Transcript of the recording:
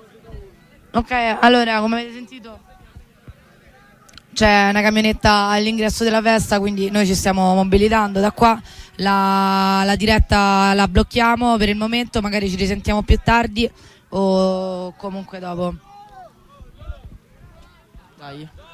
Ok, allora, come avete sentito, c'è una camionetta all'ingresso della festa, quindi noi ci stiamo mobilitando da qua. La diretta la blocchiamo per il momento, magari ci risentiamo più tardi o comunque dopo. Dai.